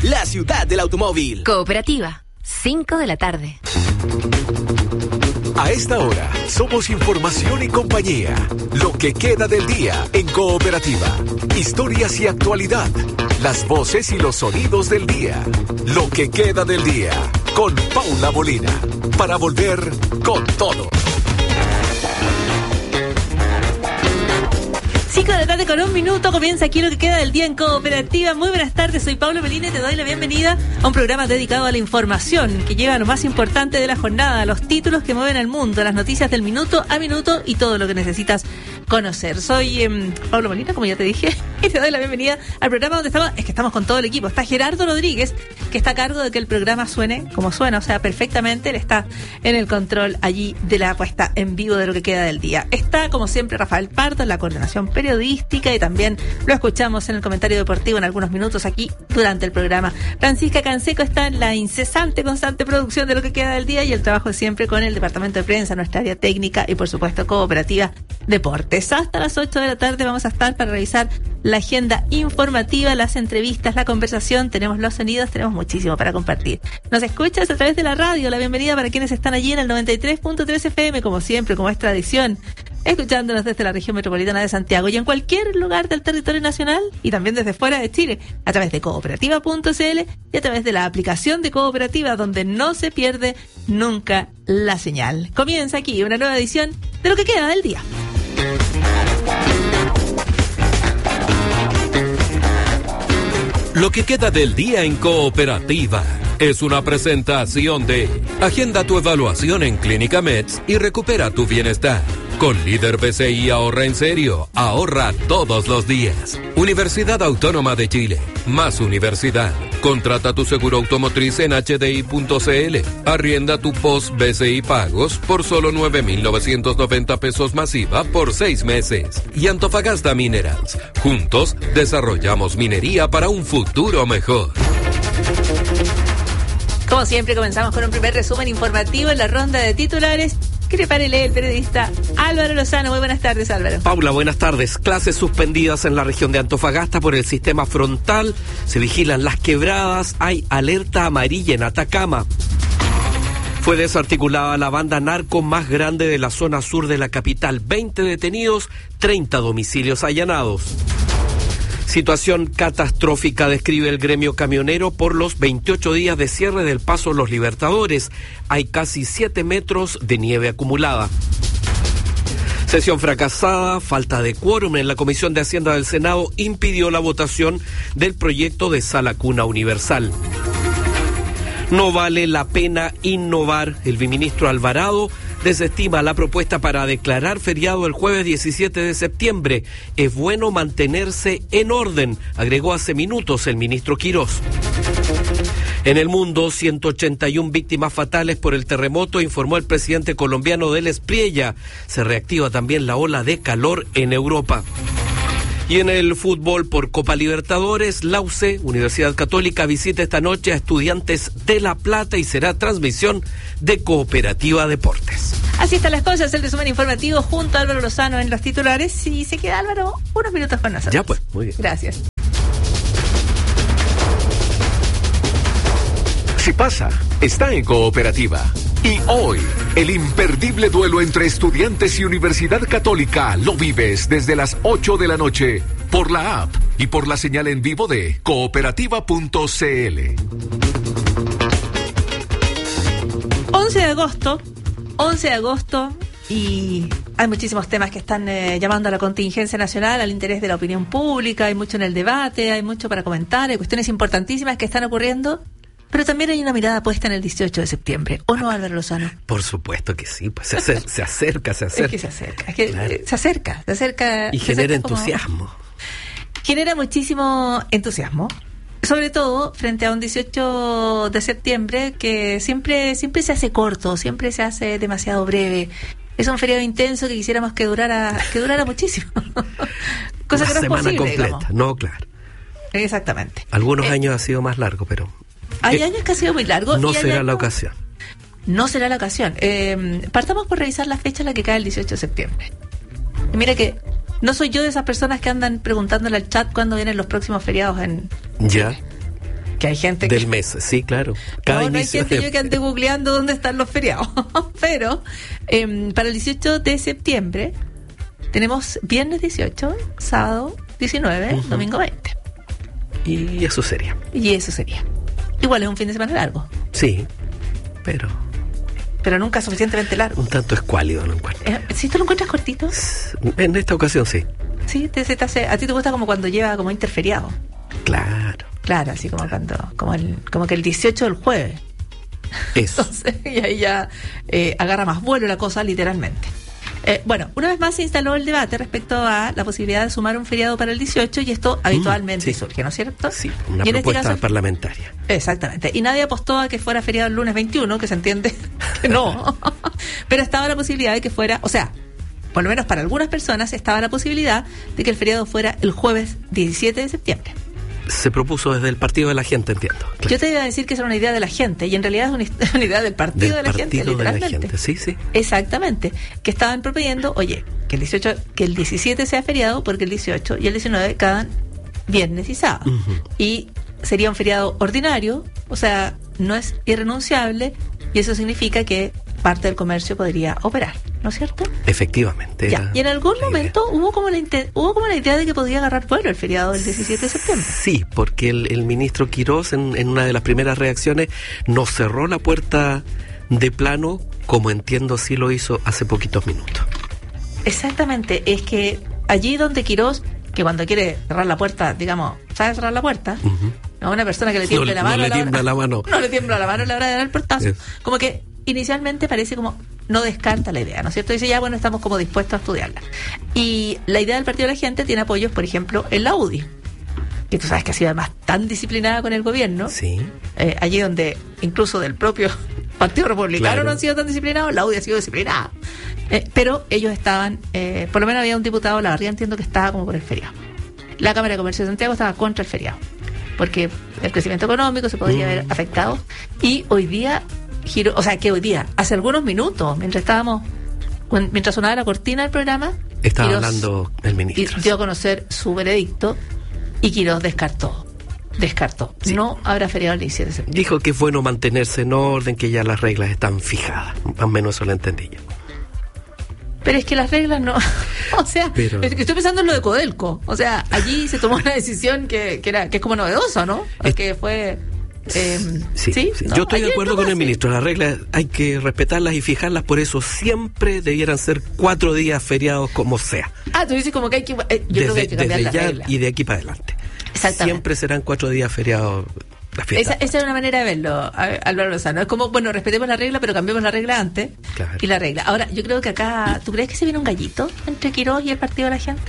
la ciudad del automóvil. Cooperativa, 5 de la tarde. A esta hora, somos información y compañía. Lo que queda del día en Cooperativa. Historias y actualidad. Las voces y los sonidos del día. Lo que queda del día. Con Paula Molina. Para volver con todo. 5 de la tarde con 1 minuto, comienza aquí lo que queda del día en Cooperativa. Muy buenas tardes, soy Paula Molina y te doy la bienvenida a un programa dedicado a la información que lleva lo más importante de la jornada, los títulos que mueven al mundo, las noticias del minuto a minuto y todo lo que necesitas conocer. Soy Paula Molina, como ya te dije, y te doy la bienvenida al programa donde estamos con todo el equipo. Está Gerardo Rodríguez, que está a cargo de que el programa suene como suena, o sea, perfectamente. Él está en el control allí de la puesta en vivo de lo que queda del día. Está, como siempre, Rafael Pardo en la coordinación periodística y también lo escuchamos en el comentario deportivo en algunos minutos aquí durante el programa. Francisca Canseco está en la constante producción de lo que queda del día y el trabajo siempre con el departamento de prensa, nuestra área técnica y por supuesto Cooperativa Deportes. Hasta las 8 de la tarde vamos a estar para revisar la agenda informativa, las entrevistas, la conversación, tenemos los sonidos, tenemos muchísimo para compartir. Nos escuchas a través de la radio, la bienvenida para quienes están allí en el 93.3 FM, como siempre, como es tradición, escuchándonos desde la región metropolitana de Santiago y en cualquier lugar del territorio nacional y también desde fuera de Chile, a través de cooperativa.cl y a través de la aplicación de Cooperativa, donde no se pierde nunca la señal. Comienza aquí una nueva edición de lo que queda del día. Lo que queda del día en Cooperativa es una presentación de Agenda tu evaluación en Clínica Meds y recupera tu bienestar. Con Líder BCI ahorra en serio, ahorra todos los días. Universidad Autónoma de Chile, más universidad. Contrata tu seguro automotriz en hdi.cl. Arrienda tu post BCI Pagos por solo 9.990 pesos masiva por 6 meses. Y Antofagasta Minerals. Juntos desarrollamos minería para un futuro mejor. Como siempre, comenzamos con un primer resumen informativo en la ronda de titulares que prepárele el periodista Álvaro Lozano. Muy buenas tardes, Álvaro. Paula, buenas tardes. Clases suspendidas en la región de Antofagasta por el sistema frontal. Se vigilan las quebradas. Hay alerta amarilla en Atacama. Fue desarticulada la banda narco más grande de la zona sur de la capital. 20 detenidos, 30 domicilios allanados. Situación catastrófica describe el gremio camionero por los 28 días de cierre del Paso Los Libertadores. Hay casi 7 metros de nieve acumulada. Sesión fracasada, falta de quórum en la Comisión de Hacienda del Senado impidió la votación del proyecto de sala cuna universal. No vale la pena innovar. El viceministro Alvarado desestima la propuesta para declarar feriado el jueves 17 de septiembre. Es bueno mantenerse en orden, agregó hace minutos el ministro Quirós. En el mundo, 181 víctimas fatales por el terremoto, informó el presidente colombiano Del Espriella. Se reactiva también la ola de calor en Europa. Y en el fútbol por Copa Libertadores, la UC, Universidad Católica, visita esta noche a Estudiantes de La Plata y será transmisión de Cooperativa Deportes. Así están las cosas, el resumen informativo junto a Álvaro Lozano en los titulares. Y se queda Álvaro unos minutos con nosotros. Ya pues, muy bien. Gracias. Si pasa, está en Cooperativa. Y hoy, el imperdible duelo entre Estudiantes y Universidad Católica lo vives desde las 8 de la noche por la app y por la señal en vivo de cooperativa.cl. 11 de agosto y hay muchísimos temas que están llamando a la contingencia nacional, al interés de la opinión pública, hay mucho en el debate, hay mucho para comentar, hay cuestiones importantísimas que están ocurriendo. Pero también hay una mirada puesta en el 18 de septiembre, ¿o no, Álvaro Lozano? Por supuesto que sí, pues se acerca. Es que se acerca, claro. se acerca. Y genera entusiasmo. Genera muchísimo entusiasmo, sobre todo frente a un 18 de septiembre que siempre se hace corto, siempre se hace demasiado breve. Es un feriado intenso que quisiéramos que durara muchísimo. Cosa una que no es semana posible, completa, digamos. No, claro. Exactamente. Algunos años ha sido más largo, pero... Hay años que ha sido muy largo. No y será años... la ocasión. No será la ocasión. Partamos por revisar la fecha en la que cae el 18 de septiembre. Y mira que no soy yo de esas personas que andan preguntándole al chat cuándo vienen los próximos feriados en... Ya. que hay gente del mes, sí, claro. No hay gente yo que ande googleando dónde están los feriados. Pero para el 18 de septiembre tenemos viernes 18, sábado 19, domingo 20. Y eso sería. Igual es un fin de semana largo. Sí, pero nunca suficientemente largo. Un tanto escuálido lo encuentro. ¿Sí tú lo encuentras cortito? En esta ocasión sí. Sí, a ti te gusta como cuando lleva como interferiado. Claro, así como como que el 18 del jueves. Eso. Entonces, y ahí ya agarra más vuelo la cosa, literalmente. Bueno, una vez más se instaló el debate respecto a la posibilidad de sumar un feriado para el 18 y esto habitualmente surge, ¿no es cierto? Sí, una propuesta parlamentaria. Exactamente. Y nadie apostó a que fuera feriado el lunes 21, que se entiende que no. Pero estaba la posibilidad de que fuera, o sea, por lo menos para algunas personas estaba la posibilidad de que el feriado fuera el jueves 17 de septiembre. Se propuso desde el partido de la gente, entiendo. Claro. Yo te iba a decir que es una idea de la gente y en realidad es una idea del partido de la gente, literalmente. Sí. Exactamente. Que estaban proponiendo, oye, que el 17 sea feriado porque el 18 y el 19 caen viernes y sábado. Y sería un feriado ordinario, o sea, no es irrenunciable y eso significa que parte del comercio podría operar, ¿no es cierto? Efectivamente. Ya. Y en algún momento hubo como la idea de que podía agarrar vuelo el feriado del 17 de septiembre. Sí, porque el ministro Quirós en una de las primeras reacciones nos cerró la puerta de plano, como entiendo sí lo hizo hace poquitos minutos. Exactamente, es que allí donde Quirós, que cuando quiere cerrar la puerta, digamos, ¿sabe cerrar la puerta? A una persona que le tiemble la mano. No le tiembla la mano a la hora de dar el portazo. Como que inicialmente parece como no descarta la idea, ¿no es cierto? Dice ya, bueno, estamos como dispuestos a estudiarla. Y la idea del Partido de la Gente tiene apoyos, por ejemplo, en la UDI, que tú sabes que ha sido además tan disciplinada con el gobierno. Sí. Allí donde incluso del propio Partido Republicano no han sido tan disciplinados, la UDI ha sido disciplinada. Pero ellos estaban, por lo menos había un diputado, la verdad entiendo que estaba como por el feriado. La Cámara de Comercio de Santiago estaba contra el feriado, porque el crecimiento económico se podría haber afectado. Y hoy día hace algunos minutos, mientras sonaba la cortina del programa, estaba Quirós hablando el ministro. Dio a conocer su veredicto y Quirós descartó. Sí. No habrá feriado el 17 de septiembre. Dijo que es bueno mantenerse en orden, que ya las reglas están fijadas. Más o menos eso lo entendí yo. Pero es que las reglas no... O sea, es que estoy pensando en lo de Codelco. O sea, allí se tomó una decisión que es como novedosa, ¿no? Que fue... Sí. ¿No? Yo estoy de acuerdo con el ministro. Las reglas hay que respetarlas y fijarlas, por eso siempre debieran ser 4 días feriados como sea. Tú dices como que hay que... yo creo que hay que cambiar las reglas. Y de aquí para adelante. Exactamente. Siempre serán 4 días feriados. Esa es una manera de verlo, Álvaro Lozano. Es como, bueno, respetemos la regla, pero cambiemos la regla antes. Claro. Y la regla. Ahora, yo creo que acá... ¿Tú crees que se viene un gallito entre Quirós y el Partido de la Gente?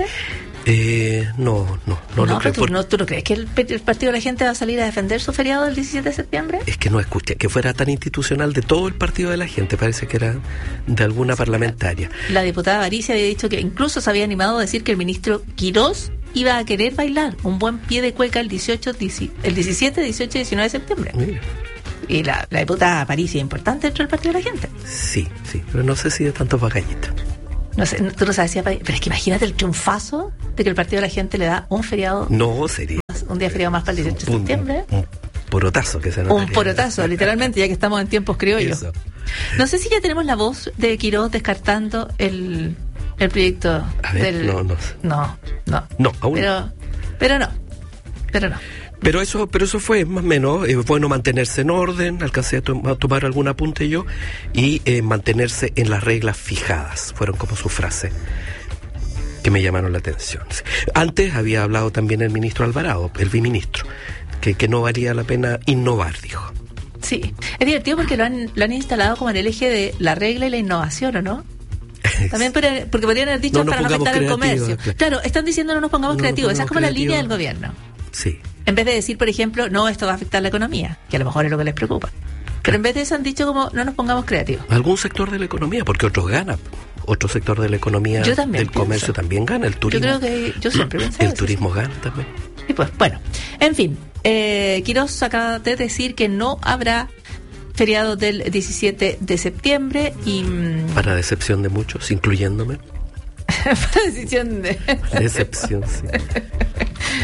No lo creo. ¿Tú no crees que el Partido de la Gente va a salir a defender su feriado del 17 de septiembre? Es que no escuché que fuera tan institucional de todo el Partido de la Gente. Parece que era de alguna parlamentaria. La diputada Baricia había dicho que incluso se había animado a decir que el ministro Quirós iba a querer bailar un buen pie de cueca el 17, 18 y 19 de septiembre. Mira. Y la diputada Baricia es importante dentro del Partido de la Gente. Sí, pero no sé si de tantos bagallitos. No sé, tú no sabes si... Pero es que imagínate el triunfazo de que el Partido de la Gente le da un feriado... No, sería... Un día feriado más para el 18 de septiembre. Un porotazo que se nos... Un porotazo, literalmente, ya que estamos en tiempos criollos. Eso. No sé si ya tenemos la voz de Quirós descartando el proyecto. A ver, No, aún pero no. Pero eso fue más o menos, bueno, mantenerse en orden, alcancé a tomar algún apunte yo, y mantenerse en las reglas fijadas, fueron como su frase, que me llamaron la atención. Antes había hablado también el ministro Alvarado, el biministro, que no valía la pena innovar, dijo. Sí, es divertido porque lo han instalado como en el eje de la regla y la innovación, ¿o no? También porque podrían haber dicho para no afectar el comercio. Claro, están diciendo no nos pongamos creativos. Esa es como la línea del gobierno. Sí. En vez de decir, por ejemplo, no, esto va a afectar la economía, que a lo mejor es lo que les preocupa. Pero en vez de eso han dicho como no nos pongamos creativos. Algún sector de la economía, porque otros ganan. Otro sector de la economía del comercio también gana. El turismo. Yo creo que yo siempre pensé el turismo gana también. Y pues, bueno, en fin, Quirós acaba de decir que no habrá feriado del 17 de septiembre y... Para decepción de muchos, incluyéndome. Para decepción, sí.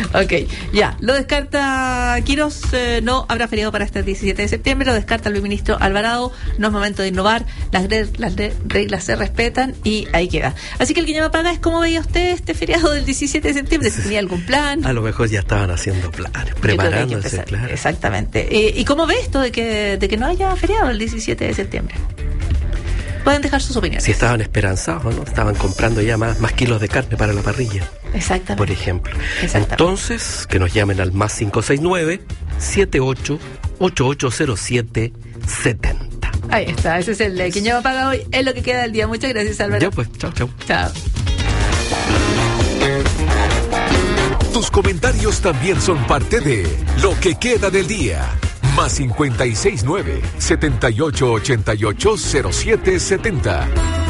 Ok, ya. Lo descarta Quirós, no habrá feriado para este 17 de septiembre, lo descarta el ministro Alvarado, no es momento de innovar, las reglas se respetan y ahí queda. Así que el que llama paga es cómo veía usted este feriado del 17 de septiembre, si tenía algún plan. A lo mejor ya estaban haciendo planes, preparándose, claro. Exactamente. ¿Y cómo ve esto de que no haya feriado el 17 de septiembre? Pueden dejar sus opiniones. Si estaban esperanzados, ¿no? Estaban comprando ya más kilos de carne para la parrilla. Exactamente. Por ejemplo. Entonces, que nos llamen al más 569-78-8807-70. Ahí está, ese es el quien llama paga hoy, es lo que queda del día. Muchas gracias, Álvaro. Ya pues, chao. Chao. Tus comentarios también son parte de Lo que queda del día. Más 569-7888-0770.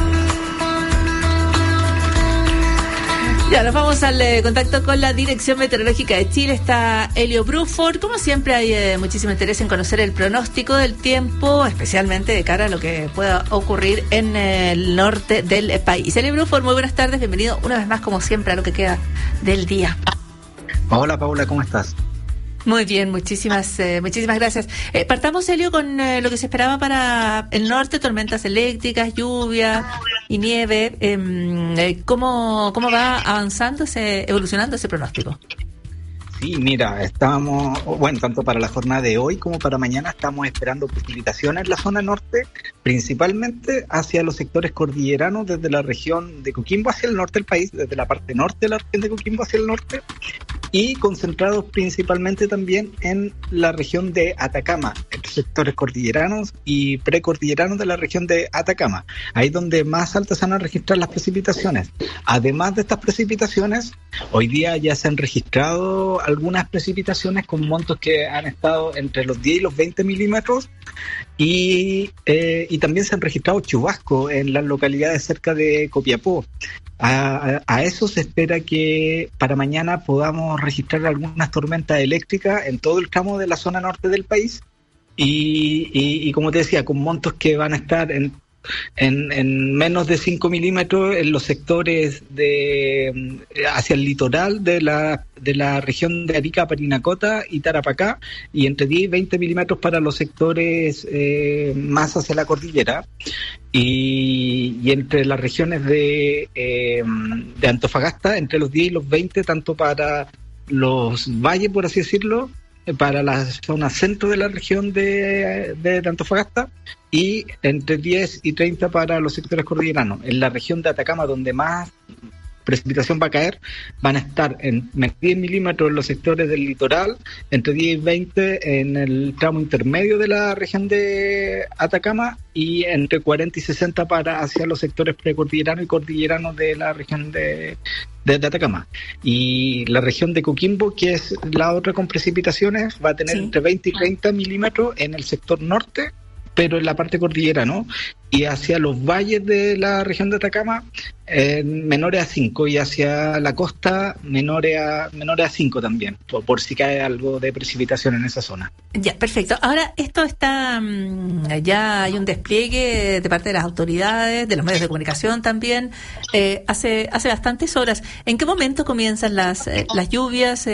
Ya, nos vamos al contacto con la Dirección Meteorológica de Chile. Está Elio Bruford. Como siempre, hay muchísimo interés en conocer el pronóstico del tiempo, especialmente de cara a lo que pueda ocurrir en el norte del país. Elio Bruford, muy buenas tardes. Bienvenido una vez más, como siempre, a lo que queda del día. Hola, Paula, ¿cómo estás? Muy bien, muchísimas gracias. Partamos, Elio, con lo que se esperaba para el norte: tormentas eléctricas, lluvia y nieve. ¿Cómo va evolucionando ese pronóstico? Sí, mira, tanto para la jornada de hoy como para mañana estamos esperando precipitaciones en la zona norte, principalmente hacia los sectores cordilleranos, desde la región de Coquimbo hacia el norte del país, desde la parte norte de la región de Coquimbo hacia el norte, y concentrados principalmente también en la región de Atacama, en los sectores cordilleranos y precordilleranos de la región de Atacama. Ahí es donde más altas se van a registrar las precipitaciones. Además de estas precipitaciones, hoy día ya se han registrado algunas precipitaciones con montos que han estado entre los 10 y los 20 milímetros, y también se han registrado chubascos en las localidades cerca de Copiapó. A eso se espera que para mañana podamos registrar algunas tormentas eléctricas en todo el tramo de la zona norte del país, y como te decía, con montos que van a estar en menos de 5 milímetros en los sectores hacia el litoral de la región de Arica, Parinacota y Tarapacá, y entre 10 y 20 milímetros para los sectores más hacia la cordillera, y entre las regiones de Antofagasta entre los 10 y los 20, tanto para los valles, por así decirlo, para la zona centro de la región de Antofagasta, y entre 10 y 30 para los sectores cordilleranos. En la región de Atacama, donde más precipitación va a caer, van a estar en 10 milímetros en los sectores del litoral, entre 10 y 20 en el tramo intermedio de la región de Atacama, y entre 40 y 60 hacia los sectores precordilleranos y cordilleranos de la región de Atacama. Y la región de Coquimbo, que es la otra con precipitaciones, va a tener entre 20 y 30 milímetros en el sector norte, pero en la parte cordillera, ¿no? Y hacia los valles de la región de Atacama, menores a 5, y hacia la costa menores a 5 también, por si cae algo de precipitación en esa zona. Ya, perfecto. Ahora, esto está, ya hay un despliegue de parte de las autoridades, de los medios de comunicación también, hace bastantes horas. ¿En qué momento comienzan las lluvias?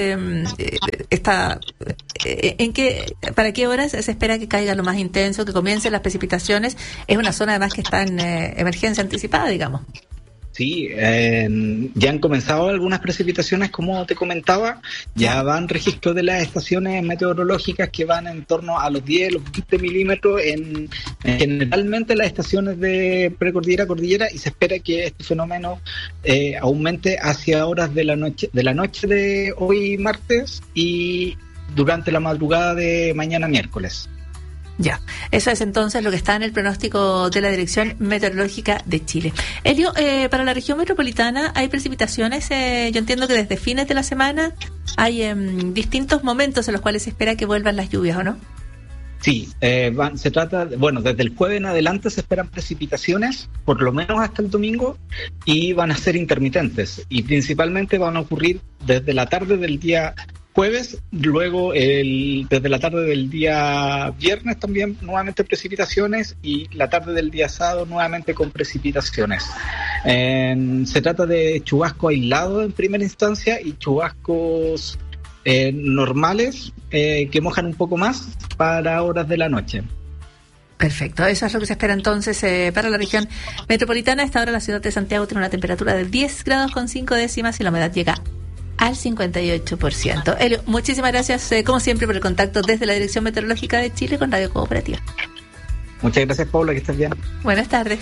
¿Para qué horas se espera que caiga lo más intenso, que comiencen las precipitaciones? Es una zona además que está en emergencia anticipada, digamos. Sí, ya han comenzado algunas precipitaciones, como te comentaba. Ya van registro de las estaciones meteorológicas que van en torno a los 10, los 20 milímetros en generalmente las estaciones de precordillera, cordillera, y se espera que este fenómeno aumente hacia horas de la noche de hoy martes y durante la madrugada de mañana miércoles. Ya, eso es entonces lo que está en el pronóstico de la Dirección Meteorológica de Chile. Elio, para la región metropolitana hay precipitaciones, yo entiendo que desde fines de la semana hay distintos momentos en los cuales se espera que vuelvan las lluvias, ¿o no? Sí, se trata, desde el jueves en adelante se esperan precipitaciones, por lo menos hasta el domingo, y van a ser intermitentes, y principalmente van a ocurrir desde la tarde del día jueves, luego desde la tarde del día viernes también nuevamente precipitaciones, y la tarde del día sábado nuevamente con precipitaciones. Se trata de chubascos aislados en primera instancia y chubascos normales que mojan un poco más para horas de la noche. Perfecto, eso es lo que se espera entonces para la región metropolitana. A esta hora la ciudad de Santiago tiene una temperatura de 10 grados con 5 décimas y la humedad llega al 58%. Elio, muchísimas gracias, como siempre, por el contacto desde la Dirección Meteorológica de Chile con Radio Cooperativa. Muchas gracias, Paula, que estés bien. Buenas tardes.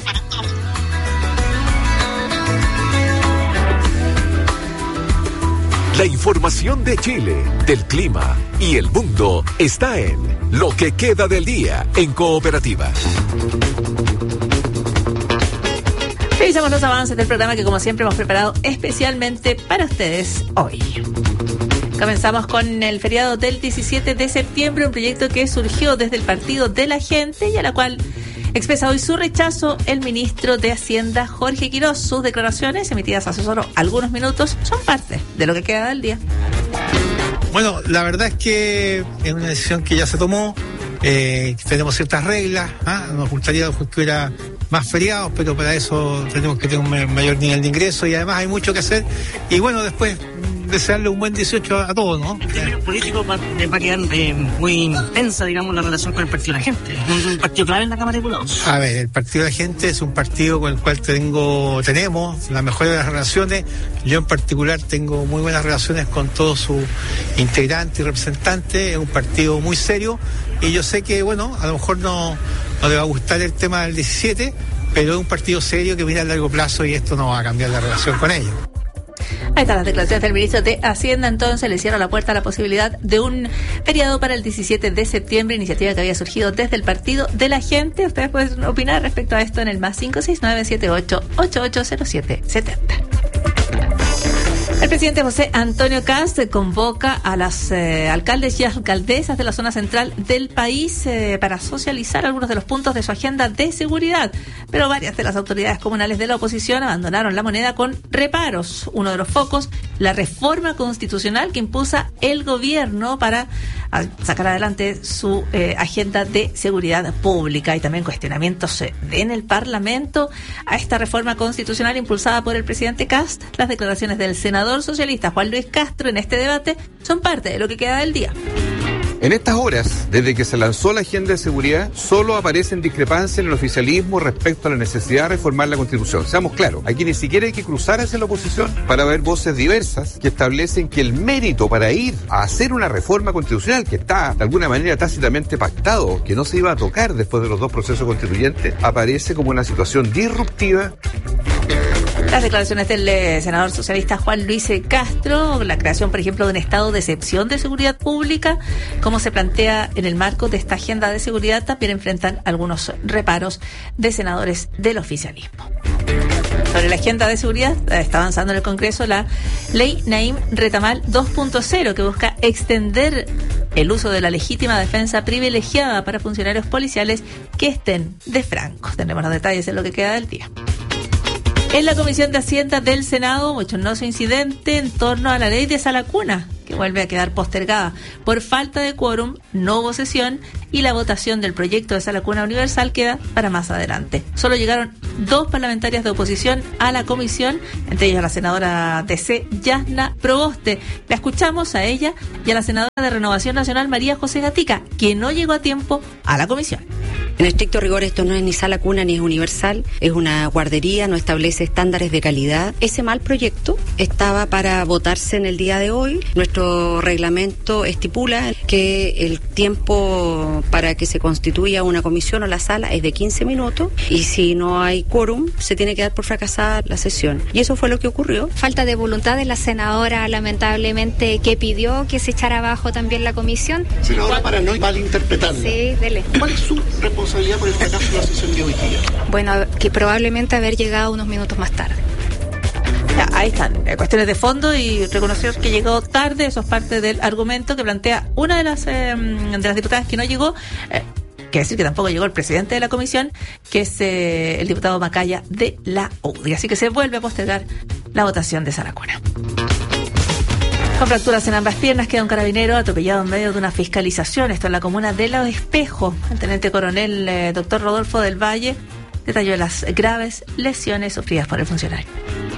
La información de Chile, del clima y el mundo está en Lo que queda del día en Cooperativa. Revisamos los avances del programa que, como siempre, hemos preparado especialmente para ustedes hoy. Comenzamos con el feriado del 17 de septiembre, un proyecto que surgió desde el Partido de la Gente y a la cual expresa hoy su rechazo el ministro de Hacienda, Jorge Quiroz. Sus declaraciones, emitidas hace solo algunos minutos, son parte de lo que queda del día. Bueno, la verdad es que es una decisión que ya se tomó. Tenemos ciertas reglas. Nos gustaría que hubiera más feriados, pero para eso tenemos que tener un mayor nivel de ingreso y además hay mucho que hacer. Y bueno, después desearle un buen 18 a todos, ¿no? En términos políticos va a quedar muy intensa, digamos, la relación con el Partido de la Gente. Un partido clave en la Cámara de Diputados. A ver, el Partido de la Gente es un partido con el cual tenemos la mejor de las relaciones. Yo en particular tengo muy buenas relaciones con todos sus integrantes y representantes. Es un partido muy serio y yo sé que, bueno, a lo mejor no le va a gustar el tema del 17, pero es un partido serio que mira a largo plazo y esto no va a cambiar la relación con ellos. Ahí están las declaraciones del ministro de Hacienda. Entonces le cierra la puerta a la posibilidad de un feriado para el 17 de septiembre, iniciativa que había surgido desde el Partido de la Gente. Ustedes pueden opinar respecto a esto en el más 569-78-880770. El presidente José Antonio Kast convoca a las alcaldes y alcaldesas de la zona central del país para socializar algunos de los puntos de su agenda de seguridad. Pero varias de las autoridades comunales de la oposición abandonaron la moneda con reparos. Uno de los focos, la reforma constitucional que impulsa el gobierno para sacar adelante su agenda de seguridad pública. Y también cuestionamientos en el Parlamento a esta reforma constitucional impulsada por el presidente Kast. Las declaraciones del senador socialista Juan Luis Castro en este debate son parte de lo que queda del día. En estas horas, desde que se lanzó la agenda de seguridad, solo aparecen discrepancias en el oficialismo respecto a la necesidad de reformar la Constitución. Seamos claros, aquí ni siquiera hay que cruzar hacia la oposición para ver voces diversas que establecen que el mérito para ir a hacer una reforma constitucional que está de alguna manera tácitamente pactado, que no se iba a tocar después de los dos procesos constituyentes, aparece como una situación disruptiva. Las declaraciones del senador socialista Juan Luis Castro, la creación, por ejemplo, de un estado de excepción de seguridad pública, como se plantea en el marco de esta agenda de seguridad, también enfrentan algunos reparos de senadores del oficialismo. Sobre la agenda de seguridad, está avanzando en el Congreso la ley Naim Retamal 2.0, que busca extender el uso de la legítima defensa privilegiada para funcionarios policiales que estén de franco. Tendremos los detalles en lo que queda del día. En la Comisión de Hacienda del Senado, bochornoso incidente en torno a la ley de sala cuna, que vuelve a quedar postergada por falta de quórum, no hubo sesión y la votación del proyecto de sala cuna universal queda para más adelante. Solo llegaron 2 parlamentarias de oposición a la comisión, entre ellas la senadora DC, Yasna Proboste. La escuchamos a ella y a la senadora de Renovación Nacional, María José Gatica, que no llegó a tiempo a la comisión. En estricto rigor, esto no es ni sala cuna ni es universal, es una guardería, no establece estándares de calidad. Ese mal proyecto estaba para votarse en el día de hoy. Nuestro reglamento estipula que el tiempo para que se constituya una comisión o la sala es de 15 minutos y si no hay quórum se tiene que dar por fracasada la sesión. Y eso fue lo que ocurrió. Falta de voluntad de la senadora, lamentablemente, que pidió que se echara abajo también la comisión. Senadora, para no malinterpretarla. Sí, dele. ¿Cuál es su responsabilidad por el fracaso de la sesión de hoy día? Bueno, que probablemente haber llegado unos minutos más tarde. Ya, ahí están, cuestiones de fondo y reconocer que llegó tarde, eso es parte del argumento que plantea una de las diputadas que no llegó. Quiere decir que tampoco llegó el presidente de la comisión, que es el diputado Macaya de la UDI. Así que se vuelve a postergar la votación de sala cuna. Con fracturas en ambas piernas queda un carabinero atropellado en medio de una fiscalización. Esto en la comuna de Los Espejos. El teniente coronel doctor Rodolfo del Valle detalló las graves lesiones sufridas por el funcionario.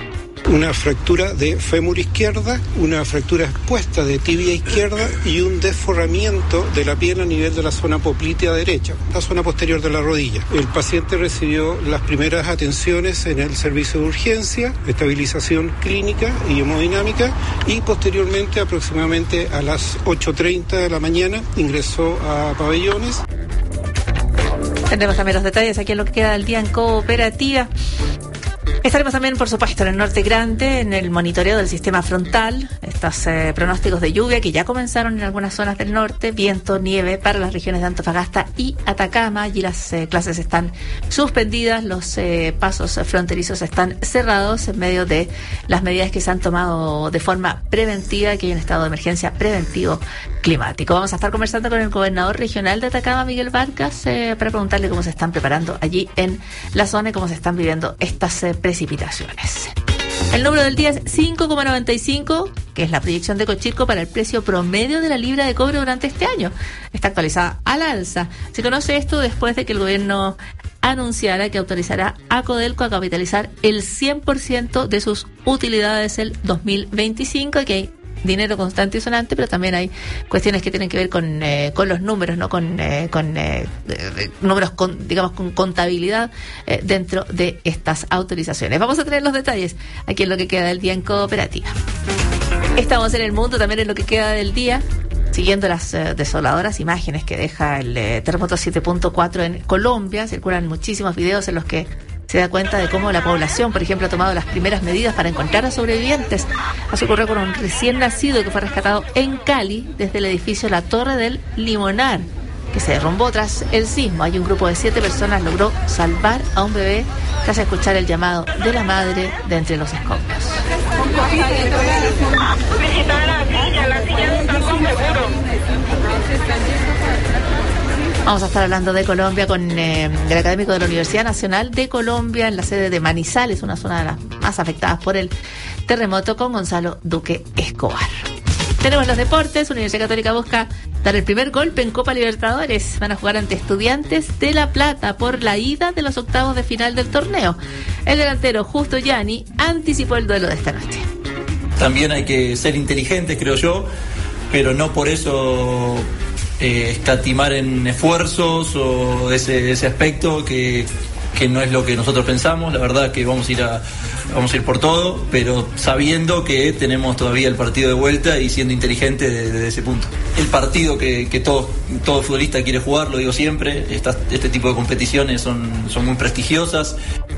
una fractura de fémur izquierda, una fractura expuesta de tibia izquierda y un desforramiento de la piel a nivel de la zona poplitea derecha, la zona posterior de la rodilla. El paciente recibió las primeras atenciones en el servicio de urgencia, estabilización clínica y hemodinámica, y posteriormente, aproximadamente a las 8:30 de la mañana, ingresó a pabellones. Tendremos también los detalles aquí en lo que queda del día en Cooperativa. Estaremos también, por supuesto, en el norte grande, en el monitoreo del sistema frontal, estos pronósticos de lluvia que ya comenzaron en algunas zonas del norte, viento, nieve para las regiones de Antofagasta y Atacama. Allí las clases están suspendidas, los pasos fronterizos están cerrados en medio de las medidas que se han tomado de forma preventiva, que hay un estado de emergencia preventivo climático. Vamos a estar conversando con el gobernador regional de Atacama, Miguel Vargas, para preguntarle cómo se están preparando allí en la zona y cómo se están viviendo estas precipitaciones. El número del día es 5,95, que es la proyección de Cochirco para el precio promedio de la libra de cobre durante este año. Está actualizada al alza. Se conoce esto después de que el gobierno anunciara que autorizará a Codelco a capitalizar el 100% de sus utilidades el 2025, que hay dinero constante y sonante, pero también hay cuestiones que tienen que ver con los números, ¿no? Con números, digamos, con contabilidad dentro de estas autorizaciones. Vamos a tener los detalles aquí en lo que queda del día en Cooperativa. Estamos en el mundo, también en lo que queda del día, siguiendo las desoladoras imágenes que deja el terremoto 7.4 en Colombia. Circulan muchísimos videos en los que se da cuenta de cómo la población, por ejemplo, ha tomado las primeras medidas para encontrar a sobrevivientes. Así ocurrió con un recién nacido que fue rescatado en Cali desde el edificio La Torre del Limonar, que se derrumbó tras el sismo. Hay un grupo de 7 personas logró salvar a un bebé tras escuchar el llamado de la madre de entre los escombros. Vamos a estar hablando de Colombia con el académico de la Universidad Nacional de Colombia en la sede de Manizales, una zona de las más afectadas por el terremoto, con Gonzalo Duque Escobar. Tenemos los deportes. Universidad Católica busca dar el primer golpe en Copa Libertadores. Van a jugar ante Estudiantes de La Plata por la ida de los octavos de final del torneo. El delantero Justo Gianni anticipó el duelo de esta noche. También hay que ser inteligentes, creo yo, pero no por eso escatimar en esfuerzos o ese aspecto que no es lo que nosotros pensamos. La verdad que vamos a ir por todo, pero sabiendo que tenemos todavía el partido de vuelta y siendo inteligente desde ese punto. El partido que todo futbolista quiere jugar, lo digo siempre, este tipo de competiciones son muy prestigiosas.